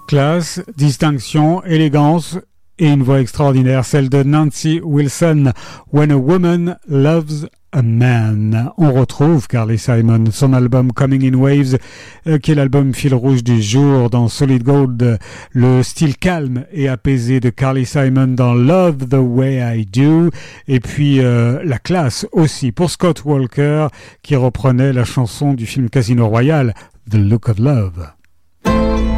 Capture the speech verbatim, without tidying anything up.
Classe, distinction, élégance et une voix extraordinaire, celle de Nancy Wilson. When a Woman Loves a Man. On retrouve Carly Simon, son album Coming in Waves, euh, qui est l'album fil rouge du jour dans Solid Gold, le style calme et apaisé de Carly Simon dans Love the Way I Do, et puis euh, la classe aussi pour Scott Walker, qui reprenait la chanson du film Casino Royale, The Look of Love.